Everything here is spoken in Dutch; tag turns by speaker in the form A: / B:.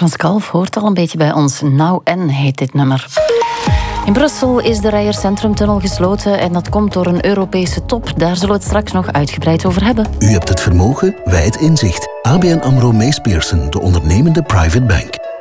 A: Frans Kalf hoort al een beetje bij ons. Nou en heet dit nummer. In Brussel is de Reijer Centrumtunnel gesloten en dat komt door een Europese top. Daar zullen we het straks nog uitgebreid over hebben.
B: U hebt het vermogen, wij het inzicht. ABN AMRO Mees Pierson, de ondernemende private bank.